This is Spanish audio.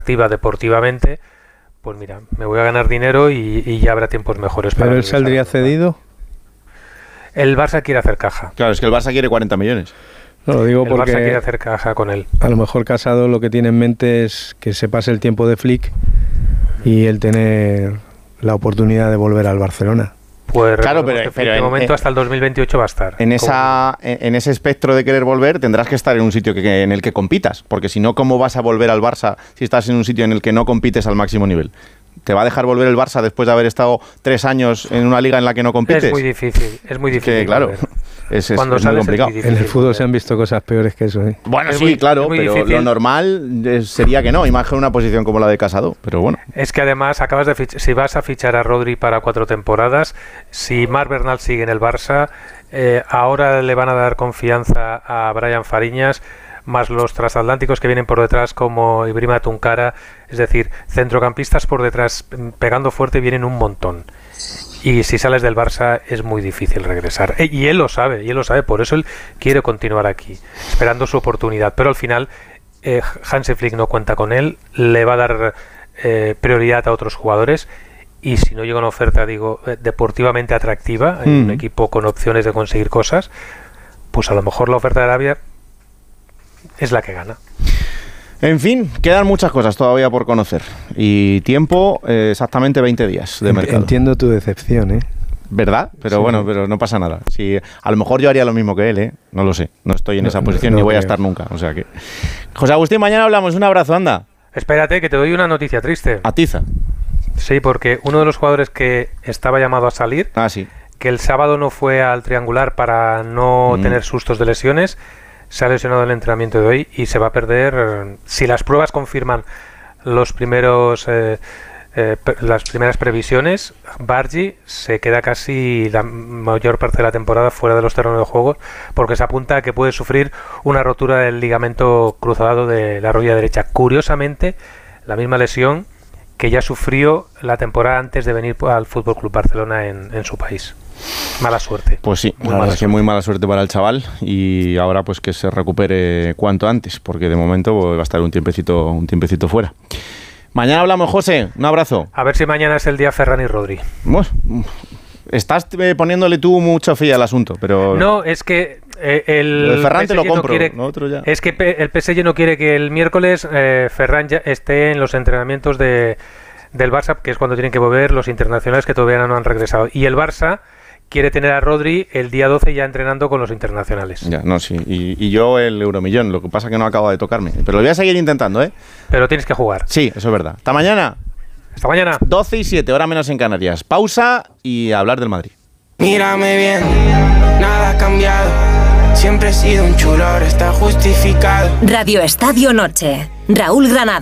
activa deportivamente, pues mira, me voy a ganar dinero y ya habrá tiempos mejores. ¿Pero él saldría cedido? El Barça quiere hacer caja. Claro, es que el Barça quiere 40 millones. No, lo digo porque el Barça quiere hacer caja con él. A lo mejor Casado lo que tiene en mente es que se pase el tiempo de Flick y él tener la oportunidad de volver al Barcelona. Pues claro, pero en momento hasta el 2028 va a estar. En ese espectro de querer volver tendrás que estar en un sitio en el que compitas, porque si no, ¿cómo vas a volver al Barça si estás en un sitio en el que no compites al máximo nivel? ¿Te va a dejar volver el Barça después de haber estado 3 años en una liga en la que no compites? Es muy difícil. Que, claro, es muy complicado. En el fútbol se han visto cosas peores que eso, ¿eh? Bueno, sí, claro, pero difícil. Lo normal sería que no, imagina una posición como la de Casado, pero bueno. Es que además acabas de si vas a fichar a Rodri para 4 temporadas, si Marc Bernal sigue en el Barça, ahora le van a dar confianza a Brian Fariñas, más los transatlánticos que vienen por detrás como Ibrahima Tunkara, es decir, centrocampistas por detrás pegando fuerte vienen un montón. Y si sales del Barça es muy difícil regresar. Y él lo sabe, por eso él quiere continuar aquí, esperando su oportunidad. Pero al final Hansi Flick no cuenta con él, le va a dar prioridad a otros jugadores. Y si no llega una oferta, deportivamente atractiva, en un equipo con opciones de conseguir cosas, pues a lo mejor la oferta de Arabia es la que gana. En fin, quedan muchas cosas todavía por conocer. Y tiempo, exactamente 20 días de mercado. Entiendo tu decepción, ¿eh? ¿Verdad? Pero sí. Bueno, pero no pasa nada. Sí, a lo mejor yo haría lo mismo que él, ¿eh? No lo sé. No estoy en esa posición ni voy a estar nunca. O sea que... José Agustín, mañana hablamos. Un abrazo, anda. Espérate, que te doy una noticia triste. Atiza. Sí, porque uno de los jugadores que estaba llamado a salir, sí, que el sábado no fue al triangular para no tener sustos de lesiones, se ha lesionado el entrenamiento de hoy y se va a perder, si las pruebas confirman las primeras previsiones, Bargi se queda casi la mayor parte de la temporada fuera de los terrenos de juego, porque se apunta a que puede sufrir una rotura del ligamento cruzado de la rodilla derecha. Curiosamente, la misma lesión que ya sufrió la temporada antes de venir al FC Barcelona en su país. Mala suerte. Pues sí, muy mala suerte para el chaval, y ahora pues que se recupere cuanto antes, porque de momento va a estar un tiempecito fuera. Mañana hablamos, José, un abrazo. A ver si mañana es el día Ferran y Rodri. Estás poniéndole tú mucha fe al asunto, pero... No, es que el Ferran te lo compro, no quiere, otro ya. Es que el PSG no quiere que el miércoles Ferran ya esté en los entrenamientos del Barça, que es cuando tienen que volver los internacionales que todavía no han regresado. Y el Barça quiere tener a Rodri el día 12 ya entrenando con los internacionales. Ya, no, sí. Y yo el Euromillón, lo que pasa que no acaba de tocarme. Pero lo voy a seguir intentando, ¿eh? Pero tienes que jugar. Sí, eso es verdad. Hasta mañana. Hasta mañana. 12:07, hora menos en Canarias. Pausa y hablar del Madrid. Mírame bien, nada ha cambiado. Siempre he sido un chulo, ahora está justificado. Radio Estadio Noche. Raúl Granado.